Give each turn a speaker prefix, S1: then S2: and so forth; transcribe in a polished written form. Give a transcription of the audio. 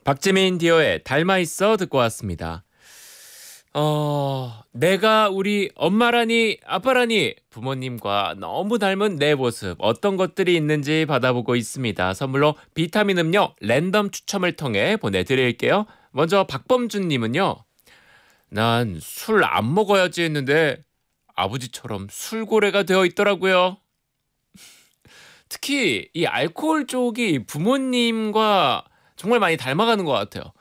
S1: 박재민 디어의 닮아있어 듣고 왔습니다. 내가 우리 엄마라니 아빠라니 부모님과 너무 닮은 내 모습 어떤 것들이 있는지 받아보고 있습니다. 선물로 비타민 음료 랜덤 추첨을 통해 보내드릴게요. 먼저 박범준님은요. 난 술 안 먹어야지 했는데 아버지처럼 술고래가 되어 있더라고요. 특히 이 알코올 쪽이 부모님과 정말 많이 닮아가는 것 같아요.